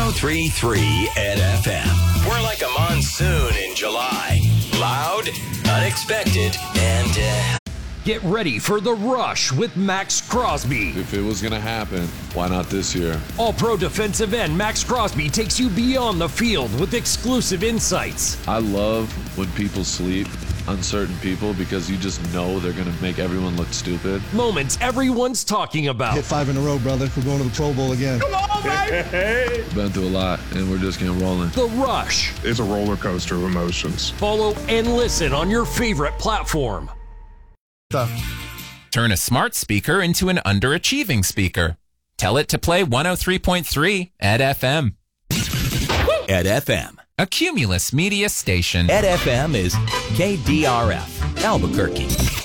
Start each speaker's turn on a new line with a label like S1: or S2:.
S1: 103.3 Ed FM. We're like a monsoon in July. Loud, unexpected, and
S2: Get ready for The Rush with Max Crosby.
S3: If it was going to happen, why not this year?
S2: All-pro defensive end Max Crosby takes you beyond the field with exclusive insights.
S3: I love when people sleep on certain people because you just know they're going to make everyone look stupid.
S2: Moments everyone's talking about.
S4: Hit 5 in a row, brother. We're going to the Pro Bowl again.
S5: Come on, baby!
S3: Been through a lot, and we're just getting rolling.
S2: The Rush.
S5: It's a roller coaster of emotions.
S2: Follow and listen on your favorite platform.
S6: Turn a smart speaker into an underachieving speaker. Tell it to play 103.3 Ed FM.
S1: Ed FM.
S6: A Cumulus media station.
S1: Ed FM is KDRF, Albuquerque.